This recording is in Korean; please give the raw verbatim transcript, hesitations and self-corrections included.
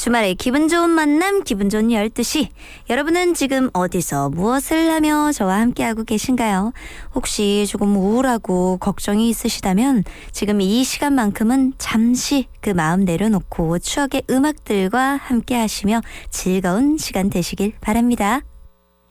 주말에 기분 좋은 만남, 기분 좋은 열두 시. 여러분은 지금 어디서 무엇을 하며 저와 함께하고 계신가요? 혹시 조금 우울하고 걱정이 있으시다면 지금 이 시간만큼은 잠시 그 마음 내려놓고 추억의 음악들과 함께 하시며 즐거운 시간 되시길 바랍니다.